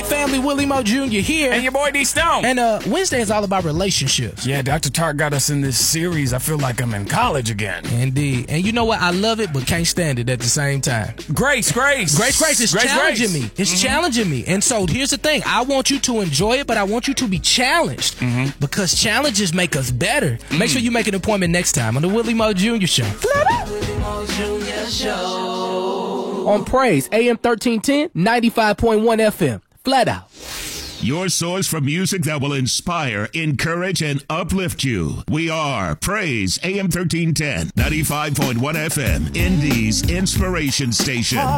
family, Willie Mo Jr. here. And your boy D Stone. And Wednesday is all about relationships. Yeah, Dr. Tark got us in this series. I feel like I'm in college again. Indeed. And you know what? I love it, but can't stand it at the same time. Grace is challenging me. It's challenging me. And so here's the thing. I want you to enjoy it, but I want you to be challenged. Because challenges make us better. Make sure you make an appointment next time on the Willie Mo Jr. Show. Willie Mo Jr. Show. On Praise, AM 1310, 95.1 FM. Flat out. Your source for music that will inspire, encourage, and uplift you. We are Praise, AM 1310, 95.1 FM, Indy's Inspiration Station.